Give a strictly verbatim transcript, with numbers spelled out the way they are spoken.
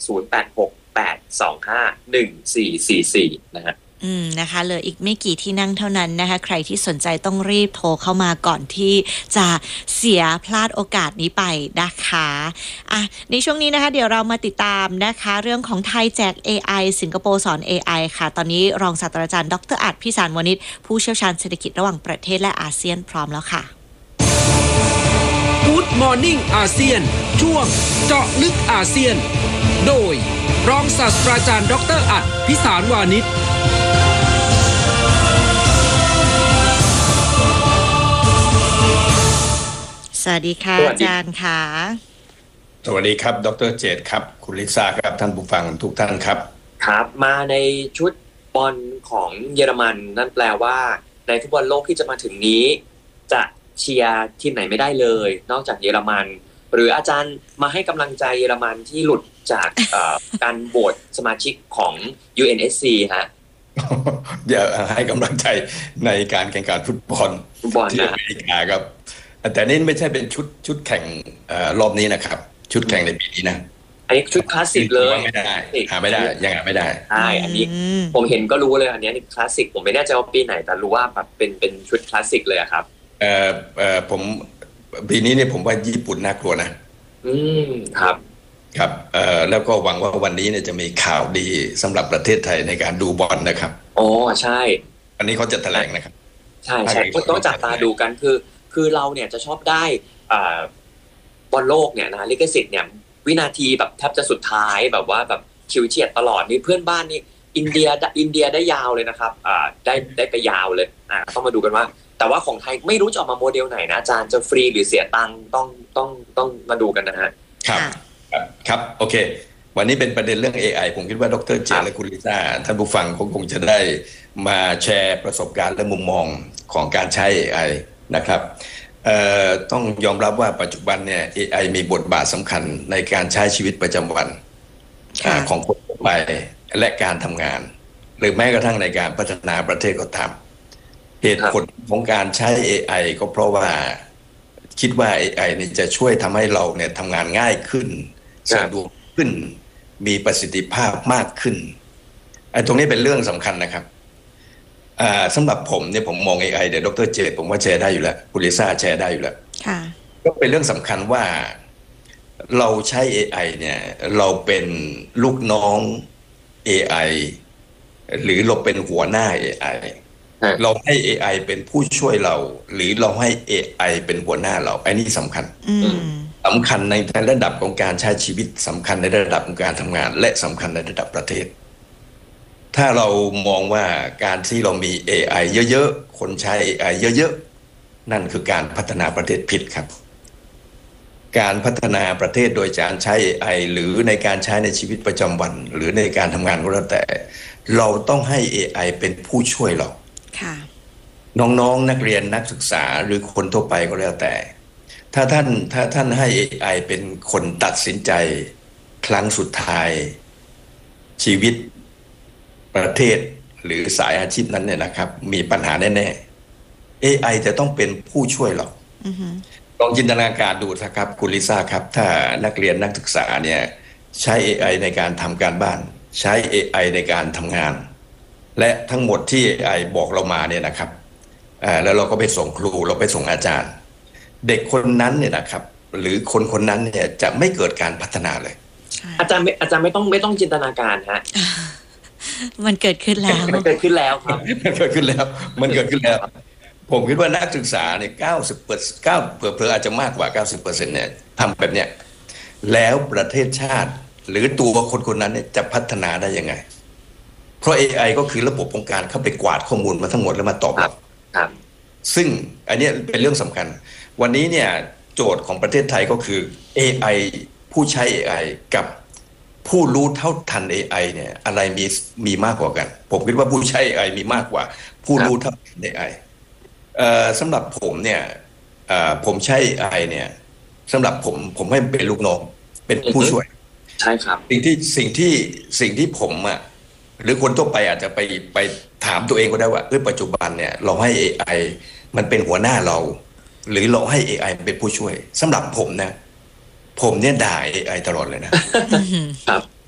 ศูนย์ แปด หก แปด สอง ห้า หนึ่ง สี่ สี่ สี่นะฮะอืมนะคะเหลืออีกไม่กี่ที่นั่งเท่านั้นนะคะใครที่สนใจต้องรีบโทรเข้ามาก่อนที่จะเสียพลาดโอกาสนี้ไปนะคะอ่ะในช่วงนี้นะคะเดี๋ยวเรามาติดตามนะคะเรื่องของไทยแจก เอ ไอ สิงคโปร์สอน เอ ไอ ค่ะตอนนี้รองศาสตราจารย์ดร.อัฏฐพิสารวณิชผู้เชี่ยวชาญเศรษฐกิจระหว่างประเทศและอาเซียนพร้อมแล้วค่ะ Good Morning อาเซียนช่วงเจาะลึกอาเซียนโดยรองศาสตราจารย์ดร.อัฏฐพิสารวณิชสวัสดีค่ะอาจารย์ค่ะสวัสดีครับดร.เจตครับคุณลิซ่าครับท่านผู้ฟังทุกท่านครับครับมาในชุดบอลของเยอรมันนั่นแปลว่าในฟุตบอลโลกที่จะมาถึงนี้จะเชียร์ทีมไหนไม่ได้เลยนอกจากเยอรมันหรืออาจารย์มาให้กำลังใจเยอรมันที่หลุดจาก การโหวตสมาชิกของ ยู เอ็น เอส ซี ฮะเดี๋ยวให้กำลังใจในการแข่งขันฟุตบอลที่อเมริกาครับแต่นี่ไม่ใช่เป็นชุดชุดแข่งรอบนี้นะครับชุดแข่งในปีนี้นะอันนี้ชุดคลาสสิกเลยไม่ได้หาไม่ได้ยังหาไม่ได้ใช่อันนี้ผมเห็นก็รู้เลยอันนี้คลาสสิกผมไม่แน่ใจว่าปีไหนแต่รู้ว่าแบบเป็นเป็นชุดคลาสสิกเลยครับเอ่อเอ่อผมปีนี้เนี่ยผมว่าญี่ปุ่นน่ากลัวนะอืมครับครับเอ่อแล้วก็หวังว่าวันนี้เนี่ยจะมีข่าวดีสำหรับประเทศไทยในการดูบอลนะครับอ๋อใช่อันนี้เขาจะแถลงนะครับใช่ใช่ต้องจับตาดูกันคือคือเราเนี่ยจะชอบได้อ่าบอลโลกเนี่ยนะลิขสิทธิ์เนี่ยวินาทีแบบแทบจะสุดท้ายแบบว่าแบบชิวเฉียดตลอดนี่เพื่อนบ้านนี่อินเดียอินเดียได้ยาวเลยนะครับอ่าได้ได้ไปยาวเลยอ่าต้องมาดูกันว่าแต่ว่าของไทยไม่รู้จะออกมาโมเดลไหนนะอาจารย์จะฟรีหรือเสียตังค์ต้องต้องต้องมาดูกันนะฮะครับครับครับโอเควันนี้เป็นประเด็นเรื่อง เอ ไอ ผมคิดว่าดร.เจตและคุณลิซ่าท่านผู้ฟังคงคงจะได้มาแชร์ประสบการณ์และมุมมองของการใช้ เอ ไอ นะครับเอ่อต้องยอมรับว่าปัจจุบันเนี่ย เอ ไอ มีบทบาทสำคัญในการใช้ชีวิตประจำวันของคนทั่วไปและการทำงานหรือแม้กระทั่งในการพัฒนาประเทศก็ตามเหตุผลของการใช้ เอ ไอ ก็เพราะว่าคิดว่า เอ ไอ เนี่ยจะช่วยทำให้เราเนี่ยทำงานง่ายขึ้นสะดวกขึ้นมีประสิทธิภาพมากขึ้นไอ้ตรงนี้เป็นเรื่องสำคัญนะครับอ่าสำหรับผมเนี่ยผมมอง เอ ไอ เดี๋ยวดร.เจตผมว่าแชร์ได้อยู่แล้วคุณลิซ่าแชร์ได้อยู่แล้วก็เป็นเรื่องสำคัญว่าเราใช้ เอ ไอ เนี่ยเราเป็นลูกน้อง เอ ไอ หรือเราเป็นหัวหน้า เอ ไอ เราให้ เอ ไอ เป็นผู้ช่วยเราหรือเราให้ เอ ไอ เป็นหัวหน้าเราอันนี้สำคัญสำคัญในระดับของการใช้ชีวิตสำคัญในระดับของการทำงานและสำคัญในระดับประเทศถ้าเรามองว่าการที่เรามี เอ ไอ เยอะๆคนใช้ เอ ไอ เยอะๆนั่นคือการพัฒนาประเทศผิดครับการพัฒนาประเทศโดยการใช้ เอ ไอ หรือในการใช้ในชีวิตประจำวันหรือในการทำงานก็แล้วแต่เราต้องให้ เอ ไอ เป็นผู้ช่วยเราน้องๆนักเรียนนักศึกษาหรือคนทั่วไปก็แล้วแต่ถ้าท่านถ้าท่านให้ เอ ไอ เป็นคนตัดสินใจครั้งสุดท้ายชีวิตประเทศหรือสายอาชีพนั้นเนี่ยนะครับมีปัญหาแน่ๆ เอ ไอ จะต้องเป็นผู้ช่วยเรา uh-huh. ลองจินตนาการดูนะครับคุณลิซ่าครับถ้านักเรียนนักศึกษาเนี่ยใช้ เอ ไอ ในการทำการบ้านใช้ เอ ไอ ในการทำงานและทั้งหมดที่ เอ ไอ บอกเรามาเนี่ยนะครับอ่าแล้วเราก็ไปส่งครูเราไปส่งอาจารย์เด็กคนนั้นเนี่ยนะครับหรือคนคนนั้นเนี่ยจะไม่เกิดการพัฒนาเลยอาจารย์อาจารย์ไม่ต้องไม่ต้องจินตนาการฮะมันเกิดขึ้นแล้วมันเกิดขึ้นแล้วครับมันเกิดขึ้นแล้วมันเกิดขึ้นแล้วผมคิดว่านักศึกษาเนี่ยเก้าสิบเปอร์เซ็นต์เก้าเผื่อๆอาจจะมากกว่า เก้าสิบเปอร์เซ็นต์ เนี่ยทำแบบเนี้ยแล้วประเทศชาติหรือตัวคนคนนั้นเนี่ยจะพัฒนาได้ยังไงเพราะ เอ ไอ ก็คือระบบของการเข้าไปกวาดข้อมูลมาทั้งหมดแล้วมาตอบรับซึ่งอันนี้เป็นเรื่องสำคัญวันนี้เนี่ยโจทย์ของประเทศไทยก็คือ เอ ไอ ผู้ใช้ เอ ไอ กับผู้รู้เท่าทัน เอ ไอ เนี่ยอะไรมีมีมากกว่ากันผมคิดว่าผู้ใช้ เอ ไอ มีมากกว่าผู้รู้เท่าทัน เอ ไอ เอ่อสำหรับผมเนี่ยเอ่อผมใช้ เอ ไอ เนี่ยสำหรับผมผมให้เป็นลูกน้องเป็นผู้ช่วยใช่ครับสิ่งที่สิ่งที่สิ่งที่ผมอ่ะหรือคนทั่วไปอาจจะไปไปถามตัวเองก็ได้ว่าเอ้ยปัจจุบันเนี่ยเราให้ เอ ไอ มันเป็นหัวหน้าเราหรือเราให้ เอ ไอ เป็นผู้ช่วยสำหรับผมนะผมเนี่ยด่า เอ ไอ ตลอดเลยนะครับ